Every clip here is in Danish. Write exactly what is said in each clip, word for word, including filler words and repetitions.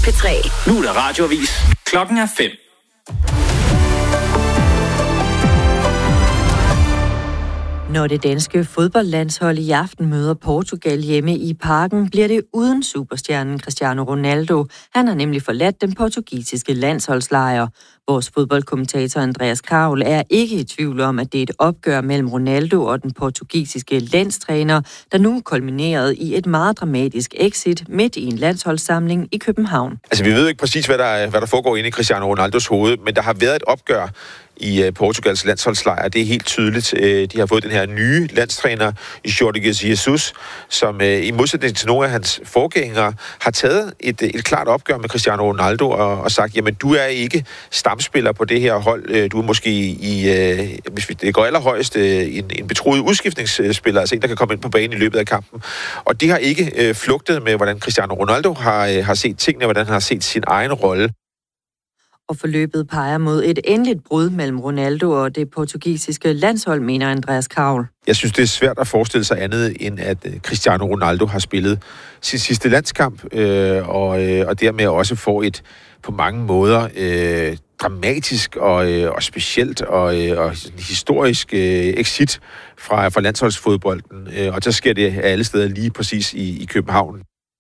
P tre. Nu er der radioavis. Klokken er fem. Når det danske fodboldlandshold i aften møder Portugal hjemme i Parken, bliver det uden superstjernen Cristiano Ronaldo. Han har nemlig forladt den portugisiske landsholdslejr. Vores fodboldkommentator Andreas Kravl er ikke i tvivl om, at det er et opgør mellem Ronaldo og den portugisiske landstræner, der nu er kulmineret i et meget dramatisk exit midt i en landsholdssamling i København. Altså, vi ved ikke præcis, hvad der, hvad der foregår inde i Cristiano Ronaldos hoved, men der har været et opgør i Portugals landsholdslejr. Det er helt tydeligt. De har fået den her nye landstræner, Jorge Jesus, som i modsætning til nogle af hans forgængere har taget et, et klart opgør med Cristiano Ronaldo og, og sagt, jamen du er ikke stamspiller på det her hold. Du er måske i, hvis det går allerhøjst, en, en betroet udskiftningsspiller, altså en, der kan komme ind på banen i løbet af kampen. Og det har ikke flugtet med, hvordan Cristiano Ronaldo har, har set tingene, hvordan han har set sin egen rolle. Og forløbet peger mod et endeligt brud mellem Ronaldo og det portugisiske landshold, mener Andreas Kravl. Jeg synes, det er svært at forestille sig andet, end at Cristiano Ronaldo har spillet sin sidste landskamp, øh, og, øh, og dermed også får et på mange måder øh, dramatisk og, øh, og specielt og, øh, og historisk øh, exit fra, fra landsholdsfodbolden. Øh, og så sker det alle steder lige præcis i, i København.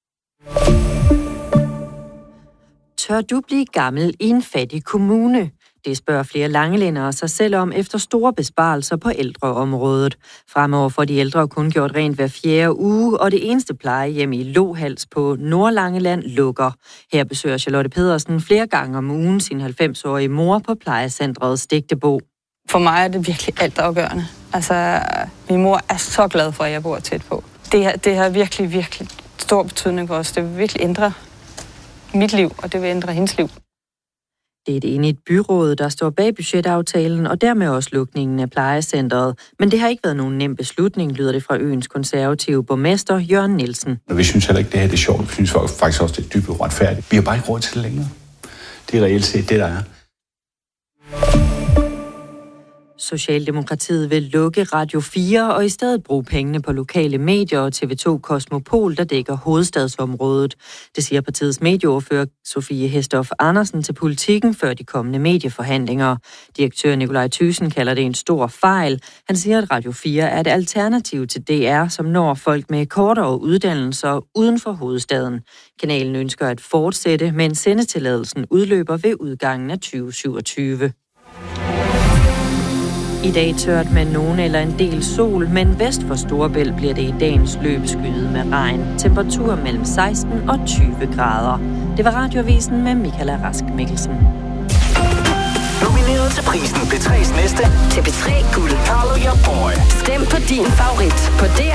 Tør du blive gammel i en fattig kommune? Det spørger flere langelændere sig selv om efter store besparelser på ældreområdet. Fremover får de ældre kun gjort rent hver fjerde uge, og det eneste plejehjem i Lohals på Nordlangeland lukker. Her besøger Charlotte Pedersen flere gange om ugen sin halvfems-årige mor på plejecentret Stegtebo. For mig er det virkelig altafgørende. Altså, min mor er så glad for, at jeg bor tæt på. Det har, det har virkelig, virkelig stor betydning for os. Det vil virkelig ændre mit liv, og det vil ændre hendes liv. Det er et enigt byråd, der står bag budgetaftalen, og dermed også lukningen af plejecentret. Men det har ikke været nogen nem beslutning, lyder det fra øens konservative borgmester Jørgen Nielsen. Vi synes heller ikke, det her det er sjovt. Vi synes faktisk også, det er dybt uretfærdigt. Vi har bare ikke råd til det længere. Det er reelt set det, der er. Socialdemokratiet vil lukke Radio fire og i stedet bruge pengene på lokale medier og T V to Kosmopol, der dækker hovedstadsområdet. Det siger partiets medieordfører Sofie Hestoff Andersen til Politikken før de kommende medieforhandlinger. Direktør Nikolaj Thyssen kalder det en stor fejl. Han siger, at Radio fire er et alternativ til D R, som når folk med kortere uddannelser uden for hovedstaden. Kanalen ønsker at fortsætte, men sendetilladelsen udløber ved udgangen af tyve syvogtyve. I dag tørt med nogen eller en del sol, men vest for Storebælt bliver det i dagens løb skyet med regn. Temperatur mellem seksten og tyve grader. Det var Radioavisen med Michaela Rask Mikkelsen. Nomineret til prisen P tre's næste Til P tre Guld. Carlo Your Boy. Stem på din favorit på D